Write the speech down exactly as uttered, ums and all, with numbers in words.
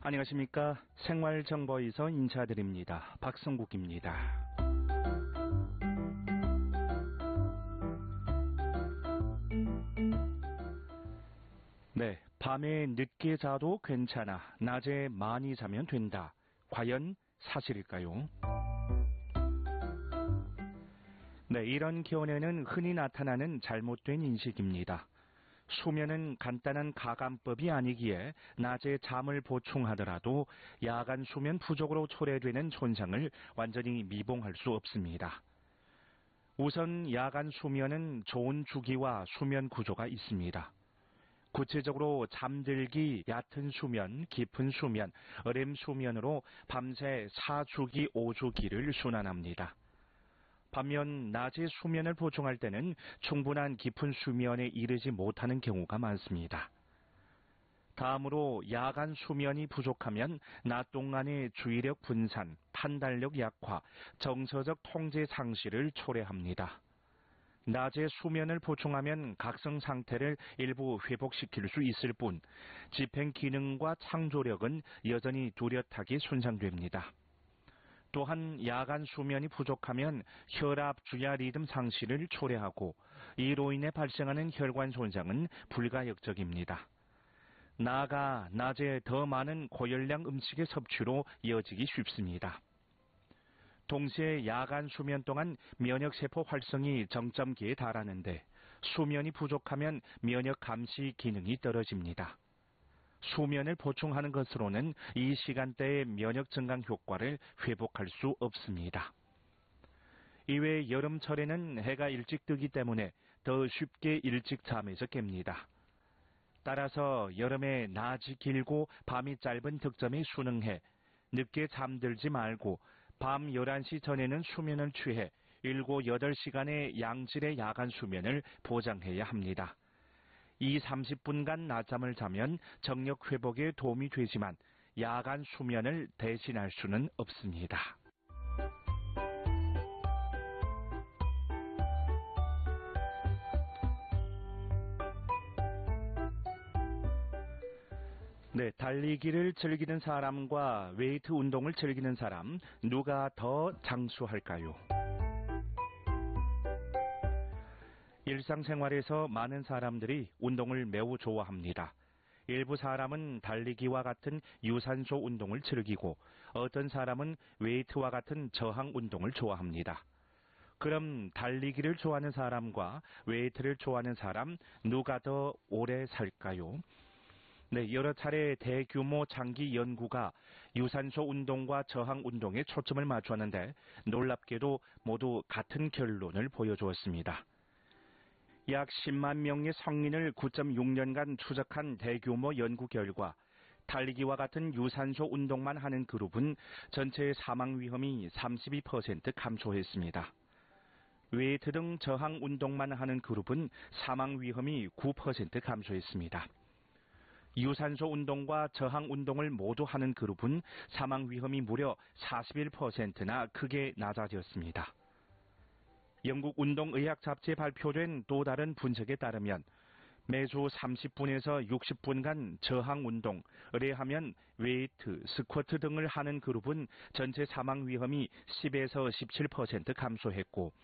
안녕하십니까. 생활정보에서 인사드립니다. 박성국입니다. 네, 밤에 늦게 자도 괜찮아. 낮에 많이 자면 된다. 과연 사실일까요? 네, 이런 견해는 흔히 나타나는 잘못된 인식입니다. 수면은 간단한 가감법이 아니기에 낮에 잠을 보충하더라도 야간 수면 부족으로 초래되는 손상을 완전히 미봉할 수 없습니다. 우선 야간 수면은 좋은 주기와 수면 구조가 있습니다. 구체적으로 잠들기, 얕은 수면, 깊은 수면, 렘 수면으로 밤새 사 주기, 오 주기를 순환합니다. 반면 낮에 수면을 보충할 때는 충분한 깊은 수면에 이르지 못하는 경우가 많습니다. 다음으로 야간 수면이 부족하면 낮 동안의 주의력 분산, 판단력 약화, 정서적 통제 상실을 초래합니다. 낮에 수면을 보충하면 각성 상태를 일부 회복시킬 수 있을 뿐 집행 기능과 창조력은 여전히 뚜렷하게 손상됩니다. 또한 야간 수면이 부족하면 혈압, 주야 리듬 상실을 초래하고 이로 인해 발생하는 혈관 손상은 불가역적입니다. 나아가 낮에 더 많은 고열량 음식의 섭취로 이어지기 쉽습니다. 동시에 야간 수면 동안 면역세포 활성이 정점기에 달하는데 수면이 부족하면 면역 감시 기능이 떨어집니다. 수면을 보충하는 것으로는 이 시간대의 면역 증강 효과를 회복할 수 없습니다. 이외에 여름철에는 해가 일찍 뜨기 때문에 더 쉽게 일찍 잠에서 깹니다. 따라서 여름에 낮이 길고 밤이 짧은 특점에 순응해 늦게 잠들지 말고 밤 열한 시 전에는 수면을 취해 일곱, 여덟 시간의 양질의 야간 수면을 보장해야 합니다. 이 삼십 분간 낮잠을 자면 정력 회복에 도움이 되지만 야간 수면을 대신할 수는 없습니다. 네, 달리기를 즐기는 사람과 웨이트 운동을 즐기는 사람, 누가 더 장수할까요? 일상생활에서 많은 사람들이 운동을 매우 좋아합니다. 일부 사람은 달리기와 같은 유산소 운동을 즐기고 어떤 사람은 웨이트와 같은 저항 운동을 좋아합니다. 그럼 달리기를 좋아하는 사람과 웨이트를 좋아하는 사람 누가 더 오래 살까요? 네, 여러 차례 대규모 장기 연구가 유산소 운동과 저항 운동에 초점을 맞추었는데 놀랍게도 모두 같은 결론을 보여주었습니다. 약 십만 명의 성인을 구 점 육 년간 추적한 대규모 연구 결과 달리기와 같은 유산소 운동만 하는 그룹은 전체의 사망 위험이 삼십이 퍼센트 감소했습니다. 웨이트 등 저항 운동만 하는 그룹은 사망 위험이 구 퍼센트 감소했습니다. 유산소 운동과 저항 운동을 모두 하는 그룹은 사망 위험이 무려 사십일 퍼센트나 크게 낮아졌습니다. 영국 운동의학 잡지에 발표된 또 다른 분석에 따르면 매주 삼십 분에서 육십 분간 저항 운동, 의뢰하면 웨이트, 스쿼트 등을 하는 그룹은 전체 사망 위험이 십에서 십칠 퍼센트 감소했고